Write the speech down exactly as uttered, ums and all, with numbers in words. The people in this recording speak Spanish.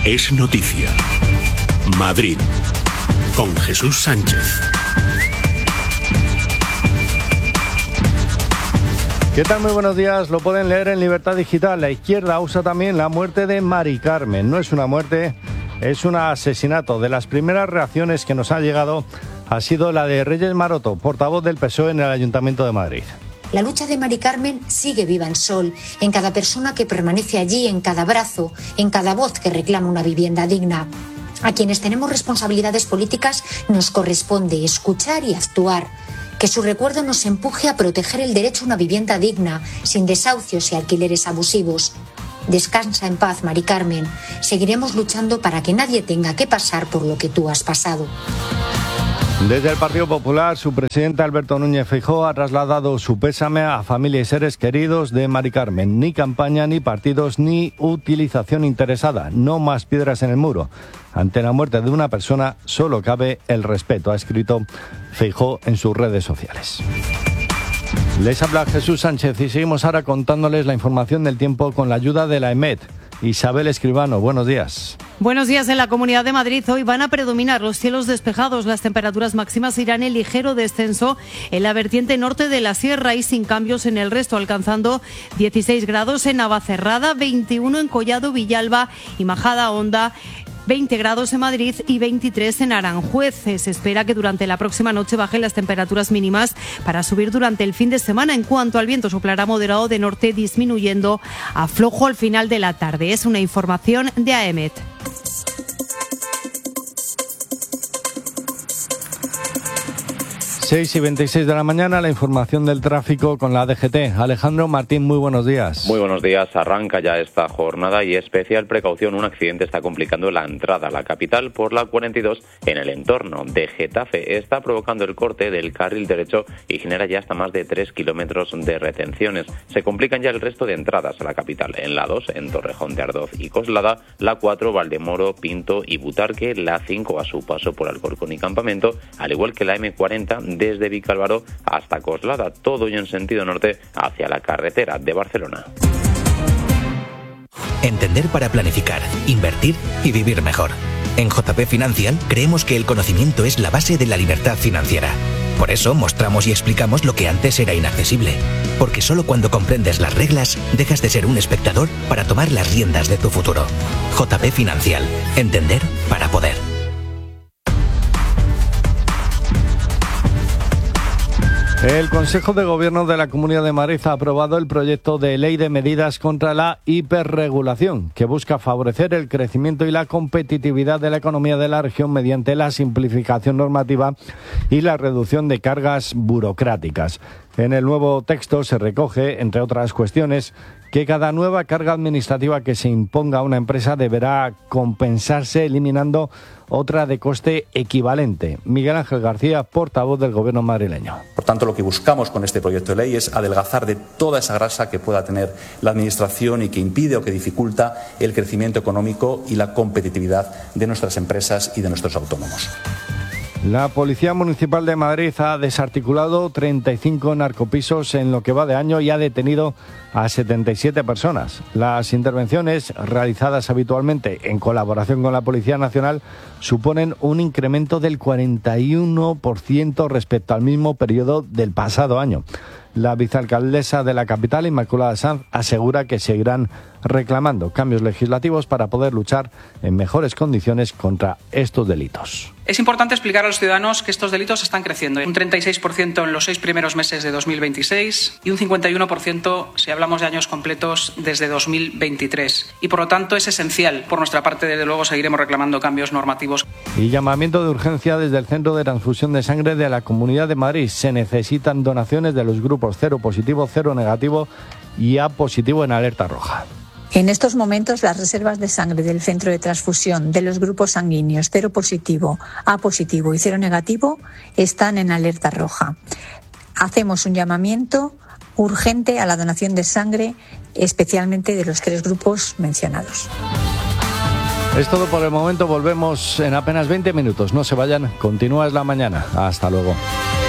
es noticia. Madrid, con Jesús Sánchez. ¿Qué tal? Muy buenos días. Lo pueden leer en Libertad Digital. La izquierda usa también la muerte de Mari Carmen. No es una muerte, es un asesinato. De las primeras reacciones que nos ha llegado ha sido la de Reyes Maroto, portavoz del P S O E en el Ayuntamiento de Madrid. La lucha de Mari Carmen sigue viva en Sol, en cada persona que permanece allí, en cada abrazo, en cada voz que reclama una vivienda digna. A quienes tenemos responsabilidades políticas nos corresponde escuchar y actuar. Que su recuerdo nos empuje a proteger el derecho a una vivienda digna, sin desahucios y alquileres abusivos. Descansa en paz, Mari Carmen. Seguiremos luchando para que nadie tenga que pasar por lo que tú has pasado. Desde el Partido Popular, su presidente Alberto Núñez Feijóo ha trasladado su pésame a familia y seres queridos de Mari Carmen. Ni campaña, ni partidos, ni utilización interesada. No más piedras en el muro. Ante la muerte de una persona solo cabe el respeto, ha escrito Feijóo en sus redes sociales. Les habla Jesús Sánchez y seguimos ahora contándoles la información del tiempo con la ayuda de la EMET. Isabel Escribano, buenos días. Buenos días. En la Comunidad de Madrid hoy van a predominar los cielos despejados. Las temperaturas máximas irán en ligero descenso en la vertiente norte de la sierra y sin cambios en el resto, alcanzando dieciséis grados en Navacerrada, veintiuno en Collado, Villalba y Majada Honda, veinte grados en Madrid y veintitrés en Aranjuez. Se espera que durante la próxima noche bajen las temperaturas mínimas para subir durante el fin de semana. En cuanto al viento, soplará moderado de norte, disminuyendo a flojo al final de la tarde. Es una información de A E M E T. seis y veintiséis de la mañana, la información del tráfico con la D G T. Alejandro Martín, muy buenos días. Muy buenos días. Arranca ya esta jornada y especial precaución. Un accidente está complicando la entrada a la capital por la cuarenta y dos en el entorno de Getafe. Está provocando el corte del carril derecho y genera ya hasta más de tres kilómetros de retenciones. Se complican ya el resto de entradas a la capital. En la dos, en Torrejón de Ardoz y Coslada. La cuatro, Valdemoro, Pinto y Butarque. La cinco, a su paso por Alcorcón y Campamento. Al igual que la eme cuarenta, desde Vicálvaro hasta Coslada, todo y en sentido norte hacia la carretera de Barcelona. Entender para planificar, invertir y vivir mejor. En J P Financial creemos que el conocimiento es la base de la libertad financiera. Por eso mostramos y explicamos lo que antes era inaccesible. Porque solo cuando comprendes las reglas dejas de ser un espectador para tomar las riendas de tu futuro. J P Financial. Entender para poder. El Consejo de Gobierno de la Comunidad de Madrid ha aprobado el proyecto de ley de medidas contra la hiperregulación, que busca favorecer el crecimiento y la competitividad de la economía de la región mediante la simplificación normativa y la reducción de cargas burocráticas. En el nuevo texto se recoge, entre otras cuestiones, que cada nueva carga administrativa que se imponga a una empresa deberá compensarse eliminando otra de coste equivalente. Miguel Ángel García, portavoz del Gobierno madrileño. Por tanto, lo que buscamos con este proyecto de ley es adelgazar de toda esa grasa que pueda tener la Administración y que impide o que dificulta el crecimiento económico y la competitividad de nuestras empresas y de nuestros autónomos. La Policía Municipal de Madrid ha desarticulado treinta y cinco narcopisos en lo que va de año y ha detenido a setenta y siete personas. Las intervenciones, realizadas habitualmente en colaboración con la Policía Nacional, suponen un incremento del cuarenta y uno por ciento respecto al mismo periodo del pasado año. La vicealcaldesa de la capital, Inmaculada Sanz, asegura que seguirán reclamando cambios legislativos para poder luchar en mejores condiciones contra estos delitos. Es importante explicar a los ciudadanos que estos delitos están creciendo. Un treinta y seis por ciento en los seis primeros meses de dos mil veintiséis y un cincuenta y uno por ciento si hablamos de años completos desde dos mil veintitrés. Y por lo tanto es esencial. Por nuestra parte, desde luego, seguiremos reclamando cambios normativos. Y llamamiento de urgencia desde el Centro de Transfusión de Sangre de la Comunidad de Madrid. Se necesitan donaciones de los grupos cero positivo, cero negativo y A positivo en alerta roja. En estos momentos, las reservas de sangre del centro de transfusión de los grupos sanguíneos cero positivo, A positivo y cero negativo están en alerta roja. Hacemos un llamamiento urgente a la donación de sangre, especialmente de los tres grupos mencionados. Es todo por el momento. Volvemos en apenas veinte minutos. No se vayan. Continúa Es la Mañana. Hasta luego.